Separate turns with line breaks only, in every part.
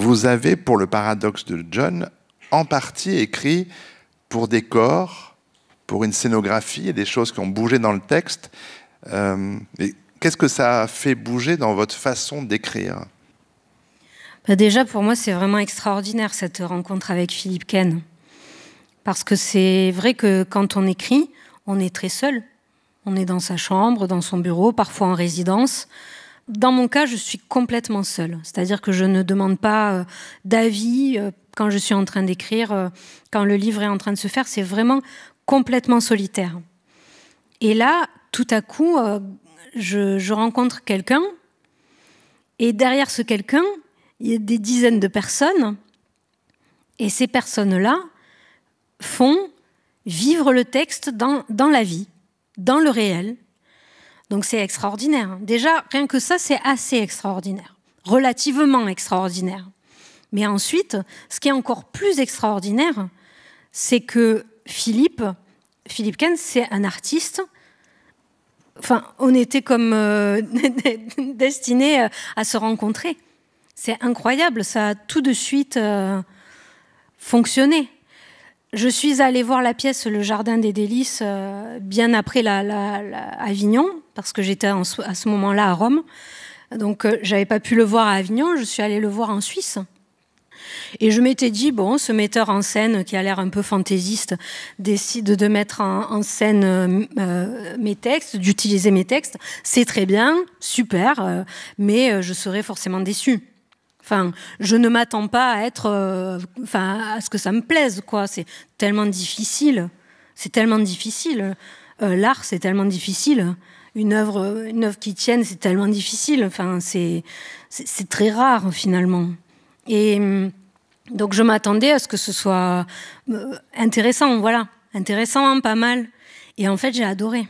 vous avez, pour le paradoxe de John, en partie écrit pour des corps, pour une scénographie et des choses qui ont bougé dans le texte. Et qu'est-ce que ça a fait bouger dans votre façon d'écrire ?
Déjà, pour moi, c'est vraiment extraordinaire cette rencontre avec Philippe Ken. Parce que c'est vrai que quand on écrit, on est très seul. On est dans sa chambre, dans son bureau, parfois en résidence. Dans mon cas, je suis complètement seule. C'est-à-dire que je ne demande pas d'avis quand je suis en train d'écrire, quand le livre est en train de se faire. C'est vraiment complètement solitaire. Et là, tout à coup, je rencontre quelqu'un. Et derrière ce quelqu'un, il y a des dizaines de personnes. Et ces personnes-là font vivre le texte dans la vie, dans le réel. Donc c'est extraordinaire. Déjà, rien que ça, c'est assez extraordinaire, relativement extraordinaire. Mais ensuite, ce qui est encore plus extraordinaire, c'est que Philippe Ken, c'est un artiste. Enfin, on était comme destinés à se rencontrer. C'est incroyable, ça a tout de suite fonctionné. Je suis allée voir la pièce Le Jardin des Délices bien après Avignon, parce que j'étais à ce moment-là à Rome. Donc, j'avais pas pu le voir à Avignon, je suis allée le voir en Suisse. Et je m'étais dit, bon, ce metteur en scène qui a l'air un peu fantaisiste décide de mettre en scène mes textes, d'utiliser mes textes. C'est très bien, super, mais je serais forcément déçue. Enfin, je ne m'attends pas à être, à ce que ça me plaise, quoi. C'est tellement difficile. C'est tellement difficile. L'art, c'est tellement difficile. Une œuvre qui tienne, c'est tellement difficile. Enfin, c'est très rare finalement. Et donc, je m'attendais à ce que ce soit intéressant, voilà, intéressant, pas mal. Et en fait, j'ai adoré.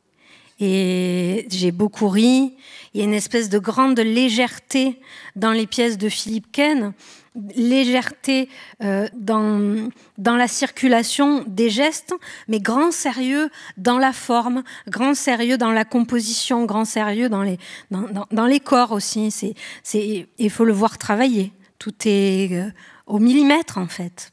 Et j'ai beaucoup ri. Il y a une espèce de grande légèreté dans les pièces de Philippe Ken, légèreté dans la circulation des gestes, mais grand sérieux dans la forme, grand sérieux dans la composition, grand sérieux dans les corps aussi. Il faut le voir travailler. Tout est au millimètre, en fait.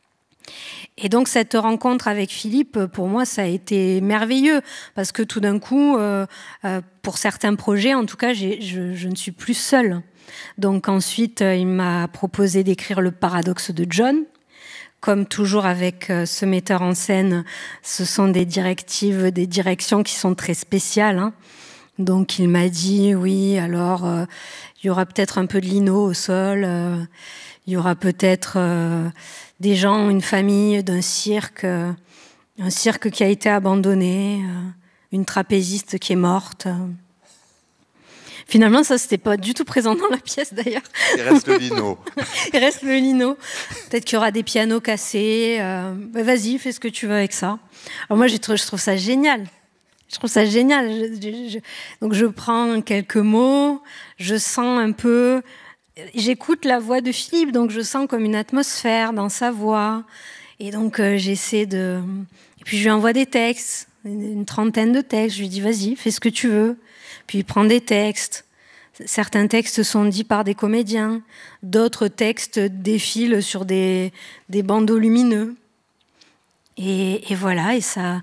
Et donc, cette rencontre avec Philippe, pour moi, ça a été merveilleux, parce que tout d'un coup, pour certains projets, en tout cas, je ne suis plus seule. Donc ensuite, il m'a proposé d'écrire Le Paradoxe de John. Comme toujours avec ce metteur en scène, ce sont des directives, des directions qui sont très spéciales, hein. Donc il m'a dit, oui, alors, il y aura peut-être un peu de lino au sol, il y aura peut-être des gens, une famille d'un cirque, un cirque qui a été abandonné, une trapéziste qui est morte. Finalement, ça, c'était pas du tout présent dans la pièce, d'ailleurs.
Il reste le lino.
Il reste le lino. Peut-être qu'il y aura des pianos cassés. Vas-y, fais ce que tu veux avec ça. Alors moi, je trouve ça génial. Je trouve ça génial. Donc, je prends quelques mots, je sens un peu... J'écoute la voix de Philippe, donc je sens comme une atmosphère dans sa voix. Et donc, j'essaie de... Et puis, je lui envoie des textes, une trentaine de textes. Je lui dis, vas-y, fais ce que tu veux. Puis, il prend des textes. Certains textes sont dits par des comédiens. D'autres textes défilent sur des bandeaux lumineux. Et voilà,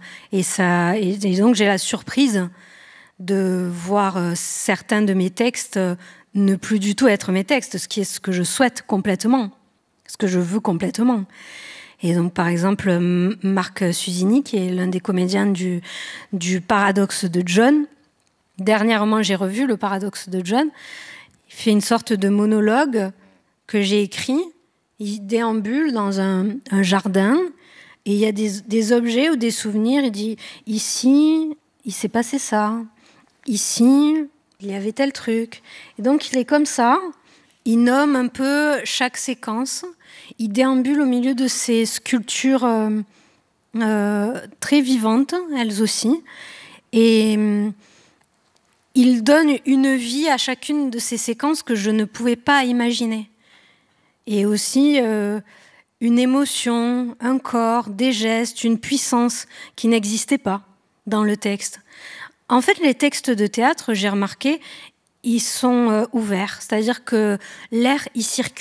et donc, j'ai la surprise de voir certains de mes textes ne plus du tout être mes textes, ce qui est ce que je souhaite complètement, ce que je veux complètement. Et donc, par exemple, Marc Susini, qui est l'un des comédiens du Paradoxe de John, dernièrement, j'ai revu Le Paradoxe de John, il fait une sorte de monologue que j'ai écrit, il déambule dans un jardin, et il y a des objets ou des souvenirs, il dit, ici, il s'est passé ça, ici... il y avait tel truc. Et donc, il est comme ça. Il nomme un peu chaque séquence. Il déambule au milieu de ces sculptures très vivantes, elles aussi. Et il donne une vie à chacune de ces séquences que je ne pouvais pas imaginer. Et aussi une émotion, un corps, des gestes, une puissance qui n'existait pas dans le texte. En fait, les textes de théâtre, j'ai remarqué, ils sont ouverts. C'est-à-dire que l'air, il circule.